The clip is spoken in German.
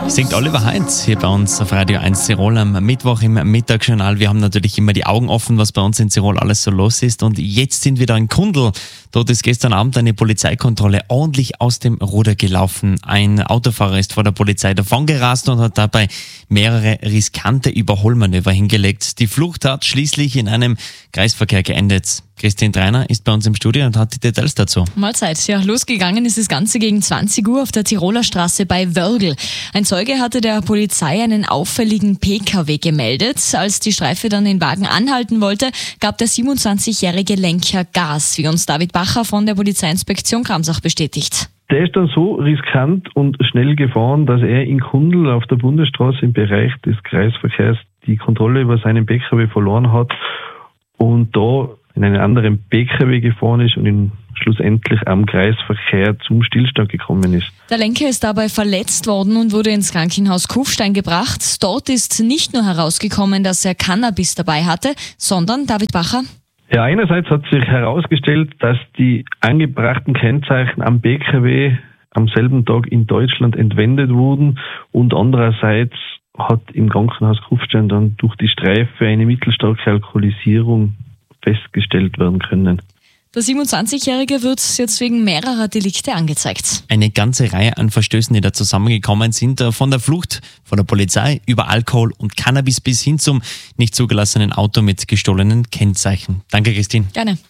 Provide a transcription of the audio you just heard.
Singt Oliver Heinz hier bei uns auf Radio 1 Tirol am Mittwoch im Mittagsjournal. Wir haben natürlich immer die Augen offen, was bei uns in Tirol alles so los ist. Und jetzt sind wir da in Kundl. Dort ist gestern Abend eine Polizeikontrolle ordentlich aus dem Ruder gelaufen. Ein Autofahrer ist vor der Polizei davongerast und hat dabei mehrere riskante Überholmanöver hingelegt. Die Flucht hat schließlich in einem Kreisverkehr geendet. Christine Treiner ist bei uns im Studio und hat die Details dazu. Mahlzeit. Ja, losgegangen ist das Ganze gegen 20 Uhr auf der Tiroler Straße bei Wörgl. Ein Zeuge hatte der Polizei einen auffälligen PKW gemeldet. Als die Streife dann den Wagen anhalten wollte, gab der 27-jährige Lenker Gas, wie uns David Bacher von der Polizeiinspektion Kramsach bestätigt. Der ist dann so riskant und schnell gefahren, dass er in Kundl auf der Bundesstraße im Bereich des Kreisverkehrs die Kontrolle über seinen PKW verloren hat und da in einen anderen PKW gefahren ist und schlussendlich am Kreisverkehr zum Stillstand gekommen ist. Der Lenker ist dabei verletzt worden und wurde ins Krankenhaus Kufstein gebracht. Dort ist nicht nur herausgekommen, dass er Cannabis dabei hatte, sondern, David Bacher? Ja, einerseits hat sich herausgestellt, dass die angebrachten Kennzeichen am PKW am selben Tag in Deutschland entwendet wurden und andererseits hat im Krankenhaus Kufstein dann durch die Streife eine mittelstarke Alkoholisierung festgestellt werden können. Der 27-Jährige wird jetzt wegen mehrerer Delikte angezeigt. Eine ganze Reihe an Verstößen, die da zusammengekommen sind, von der Flucht von der Polizei über Alkohol und Cannabis bis hin zum nicht zugelassenen Auto mit gestohlenen Kennzeichen. Danke, Christine. Gerne.